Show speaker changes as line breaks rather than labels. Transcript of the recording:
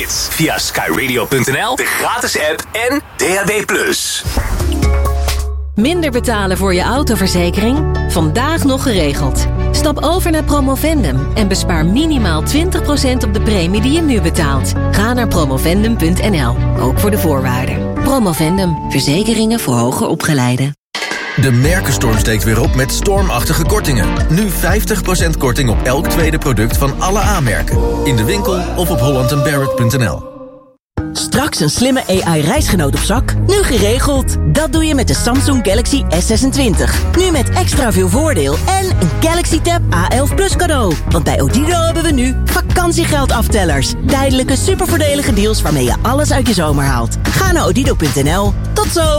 hits via skyradio.nl, de gratis app en DAB+.
Minder betalen voor je autoverzekering? Vandaag nog geregeld. Stap over naar Promovendum en bespaar minimaal 20% op de premie die je nu betaalt. Ga naar promovendum.nl, ook voor de voorwaarden. Promovendum, verzekeringen voor hoger opgeleiden.
De Merkenstorm steekt weer op met stormachtige kortingen. Nu 50% korting op elk tweede product van alle A-merken. In de winkel of op hollandandbarrett.nl.
Straks een slimme AI-reisgenoot op zak? Nu geregeld. Dat doe je met de Samsung Galaxy S26. Nu met extra veel voordeel en een Galaxy Tab A11 Plus cadeau. Want bij Odido hebben we nu vakantiegeldaftellers. Tijdelijke supervoordelige deals waarmee je alles uit je zomer haalt. Ga naar odido.nl. Tot zo!